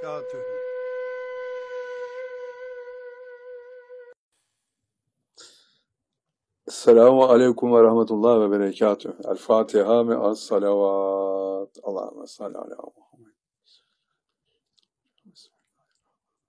وبركاته. Esselamu aleyküm ve rahmetullah ve berekatüh. El Fatiha me'as salavat. Allahümme salli ala